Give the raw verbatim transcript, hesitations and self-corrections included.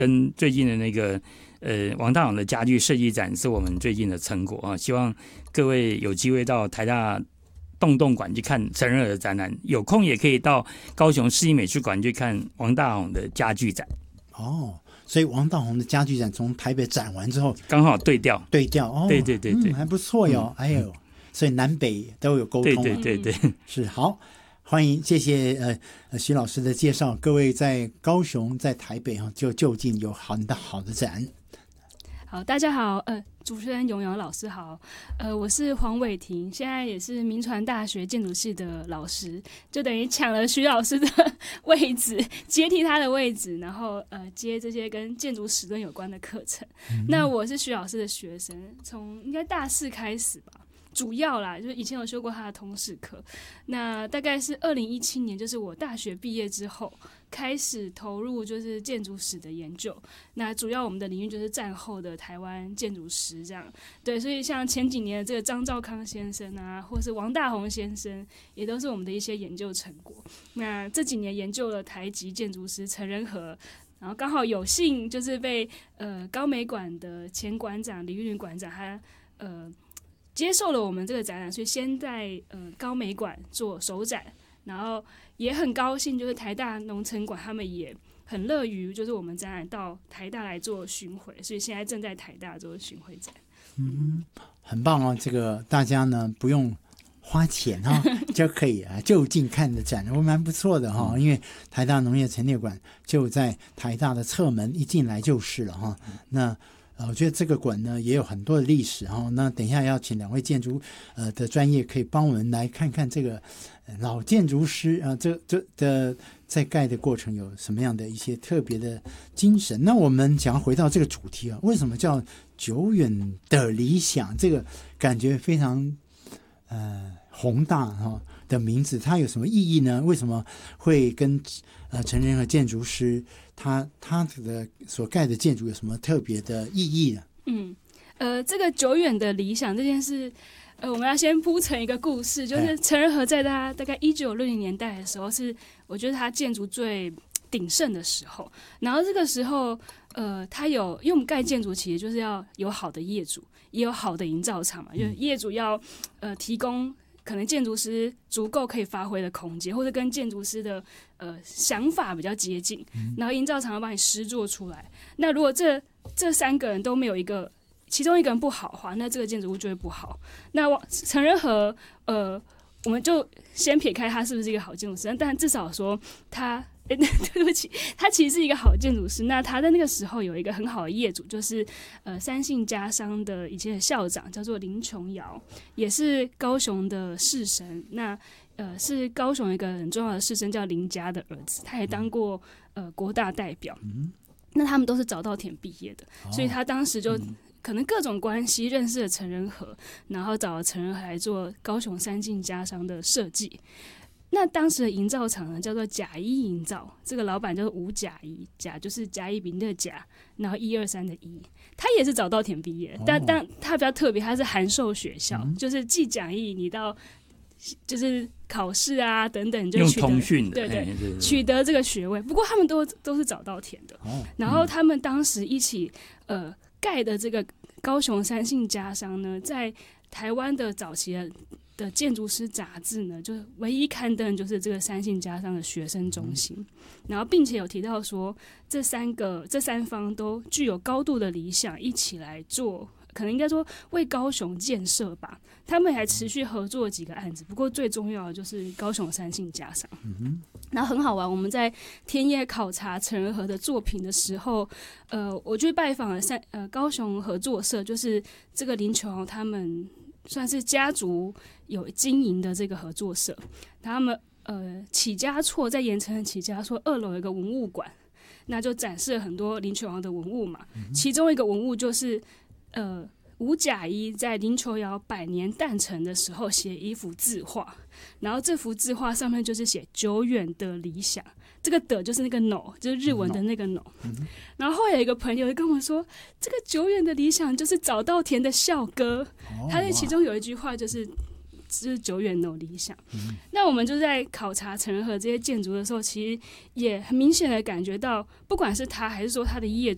跟最近的那个呃王大勇的家具设计展是我们最近的成果啊，希望各位有机会到台大洞洞馆去看陈仁和的展览，有空也可以到高雄市立美术馆去看王大勇的家具展。 哦，所以王大闳的家具展从台北展完之后， 刚好对调， 对调哦， 对对对对， 嗯，还不错哟，嗯、哎呦，所以南北都有沟通、啊， 对对对对， 是好。欢迎，谢谢呃徐老师的介绍。各位在高雄、在台北哈，就就近有很的好的展。 好，大家好，呃，主持人永阳老师好，呃，我是黄伟婷，现在也是民传大学建筑系的老师，就等于抢了徐老师的位置，接替他的位置，然后呃接这些跟建筑史论有关的课程。嗯、那我是徐老师的学生，从应该大四开始吧。主要啦，就是以前有修过他的通识课，那大概是二零一七年，就是我大学毕业之后开始投入就是建筑史的研究。那主要我们的领域就是战后的台湾建筑史这样。对，所以像前几年的这个张兆康先生啊，或是王大闳先生，也都是我们的一些研究成果。那这几年研究了台籍建筑师陈仁和。然后刚好有幸就是被呃高美馆的前馆长李玉林馆长他呃。接受了我们这个展览，所以先在呃高美馆做首展，然后也很高兴，就是台大农城馆他们也很乐于就是我们展览到台大来做巡回，所以现在正在台大做巡回展。 嗯，很棒哦，这个大家呢不用花钱哈、哦、就可以啊就近看的展，我蛮不错的哈、哦，因为台大农业陈列馆就在台大的侧门，一进来就是了哈、哦。那我觉得这个馆呢也有很多的历史哈、哦，那等一下要请两位建筑呃的专业可以帮我们来看看这个老建筑师啊、呃，这这的在盖的过程有什么样的一些特别的精神。那我们想要回到这个主题啊，为什么叫久远的理想？这个感觉非常呃宏大哈、哦、的名字，它有什么意义呢？为什么会跟呃陈仁和建筑师他他的所盖的建筑有什么特别的意义呢？ 嗯，呃，这个久远的理想这件事，呃，我们要先铺成一个故事，就是陈仁和在他大概一九六零年代的时候，是我觉得他建筑最鼎盛的时候。然后这个时候，呃，他有，因为我们盖建筑其实就是要有好的业主，也有好的营造厂嘛，就是业主要呃提供。可能建筑师足够可以发挥的空间，或者跟建筑师的呃想法比较接近，然后营造厂要帮你施作出来。那如果这这三个人都没有一个，其中一个人不好的话，那这个建筑物就会不好。那陈仁和呃，我们就先撇开他是不是一个好建筑师，但至少说他。对不起，他其实是一个好建筑师。那他在那个时候有一个很好的业主，就是呃三信家商的以前的校长，叫做林琼瑶，也是高雄的士绅。那呃是高雄一个很重要的士绅，叫林家的儿子，他也当过呃国大代表。嗯、那他们都是早稻田毕业的，哦、所以他当时就。嗯可能各种关系认识了陈仁和，然后找了陈仁和来做高雄三信家商的设计。那当时的营造厂呢，叫做甲一营造，这个老板叫做吴甲一，甲就是甲乙丙的甲，然后一二三的一，他也是早稻田毕业，哦、但但他比较特别，他是函授学校，嗯、就是既甲乙，你到就是考试啊等等，就取得用通讯的， 对 对, 对, 对, 对取得这个学位。不过他们都都是早稻田的， 哦、 然后他们当时一起呃盖的这个高雄三信家商呢，在台湾的早期的。的建筑师杂志呢，就是唯一刊登就是这个三信家商的学生中心，嗯、然后并且有提到说，这三个这三方都具有高度的理想，一起来做，可能应该说为高雄建设吧。他们还持续合作几个案子，不过最重要的就是高雄三信家商。嗯、然后很好玩，我们在田野考察陈仁和的作品的时候，呃，我去拜访了三呃高雄合作社，就是这个林琼他们。算是家族有经营的这个合作社，他们呃起家厝在盐埕的起家厝二楼有一个文物馆，那就展示了很多林琼瑶的文物嘛。嗯、其中一个文物就是呃吴甲一在林琼瑶百年诞辰的时候写一幅字画，然后这幅字画上面就是写久远的理想。这个的就是那个 no， 就是日文的那个 no、嗯。然后后来有一个朋友就跟我说，这个久远的理想就是早稻田的校歌，哦、他在其中有一句话就是“就是久远的理想”嗯。那我们就在考察陈仁和这些建筑的时候，其实也很明显的感觉到，不管是他还是说他的业